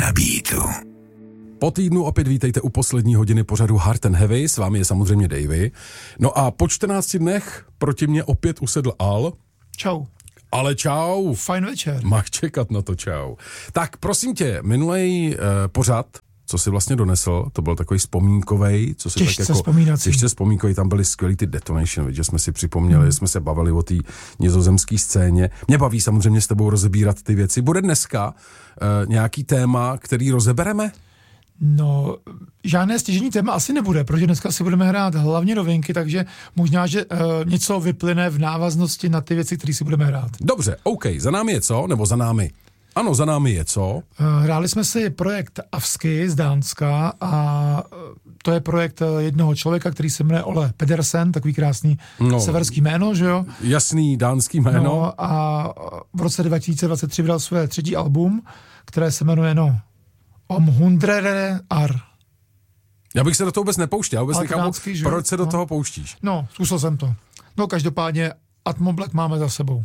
na beatu. Po týdnu opět vítejte u poslední hodiny pořadu Hard and Heavy, s vámi je samozřejmě Davey. No a po 14 dnech proti mě opět usedl Al. Čau. Ale čau. Fajn večer. Máš čekat na to, čau. Tak prosím tě, minulej pořad, co jsi vlastně donesl, to byl takový vzpomínkovej, co si těžce tak jako vzpomínací. Těžce vzpomínkovej, tam byly skvělý ty Detonation, že jsme si připomněli, jsme se bavili o té nizozemské scéně. Mě baví samozřejmě s tebou rozebírat ty věci. Bude dneska nějaký téma, který rozebereme? No, žádné stěžení téma asi nebude, protože dneska si budeme hrát hlavně novinky, takže možná, že něco vyplyne v návaznosti na ty věci, které si budeme hrát. Dobře, OK, za námi je co? Nebo za námi? Ano, za námi je co? Hráli jsme si projekt Avsky z Dánska a to je projekt jednoho člověka, který se jmenuje Ole Pedersen, takový krásný severský jméno, že jo? Jasný dánský jméno. No a v roce 2023 vydal své třetí album, které se jmenuje Om Hundrede Ar. Já bych se do toho vůbec nepouštěl, vůbec nechápu, proč se do toho pouštíš. No, zkusil jsem to. No, každopádně Atmo Black máme za sebou.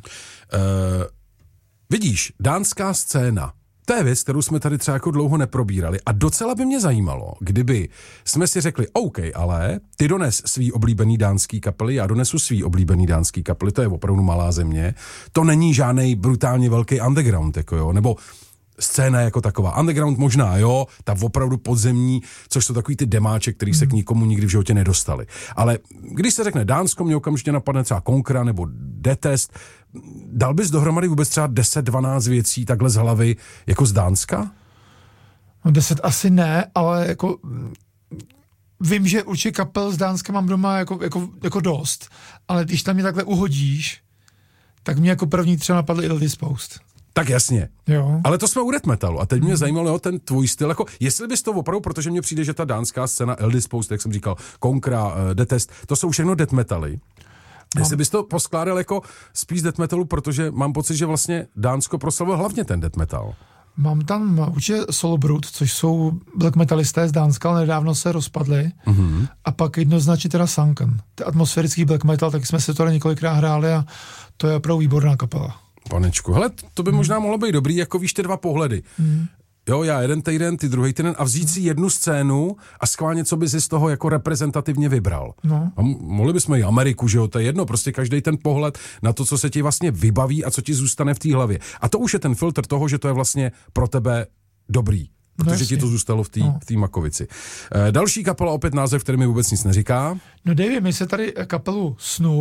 Vidíš, dánská scéna, to je věc, kterou jsme tady třeba jako dlouho neprobírali a docela by mě zajímalo, kdyby jsme si řekli, OK, ale ty dones svý oblíbený dánský kapely, já donesu svý oblíbený dánský kapely, to je opravdu malá země, to není žádnej brutálně velký underground, jako jo, nebo scéna jako taková. Underground možná, jo, ta opravdu podzemní, což jsou takový ty demáče, který se k nikomu nikdy v životě nedostali. Ale když se řekne Dánsko, mě okamžitě napadne třeba Konkra nebo Detest. Dal bys dohromady vůbec třeba 10-12 věcí takhle z hlavy jako z Dánska? No 10 asi ne, ale jako vím, že určitě kapel z Dánska mám doma jako dost, ale když tam mě takhle uhodíš, tak mě jako první třeba napadl Ill Disposed. Tak jasně. Jo. Ale to jsme u death metalu a teď mě zajímalo, jo, ten tvůj styl, jako jestli bys to opravdu, protože mně přijde, že ta dánská scéna Ill Disposed, jak jsem říkal, Konkra, Detest, to jsou všechno death metaly. Jestli bys to poskládal jako spíš death metalu, protože mám pocit, že vlastně Dánsko proslavilo hlavně ten death metal. Mám tam určitě Solo Brute, což jsou black metalisté z Dánska, ale nedávno se rozpadli. A pak jednoznačně teda Sunken. Ten atmosférický black metal, tak jsme se to několikrát hráli a to je opravdu výborná kapela. Panečku, hele, to by možná mohlo být dobrý, jako víš ty dva pohledy. Jo, já jeden týden, ty druhý týden a vzít si jednu scénu a schválně, co by si z toho jako reprezentativně vybral. No. A mohli bychom i Ameriku, že jo, to je jedno, prostě každý ten pohled na to, co se ti vlastně vybaví a co ti zůstane v té hlavě. A to už je ten filtr toho, že to je vlastně pro tebe dobrý, protože ti to zůstalo v té makovici. Další kapela, opět název, který mi vůbec nic neříká. No Davey, my se tady kapelu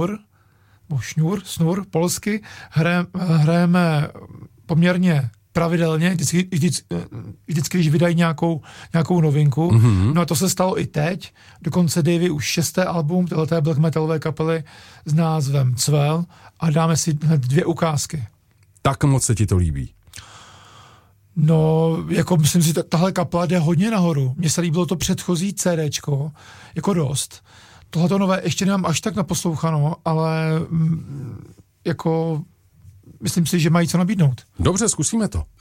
Snur, polsky, hrajeme poměrně pravidelně, vždycky, když vydají nějakou novinku. No a to se stalo i teď. Dokonce Davey už 6. album téhleté black metalové kapely s názvem Cvel a dáme si hned 2 ukázky. Tak moc se ti to líbí? No, jako myslím si, tahle kapela jde hodně nahoru. Mně se líbilo to předchozí CDčko, jako dost. Tohleto nové ještě nemám až tak naposlouchano, ale jako myslím si, že mají co nabídnout. Dobře, zkusíme to.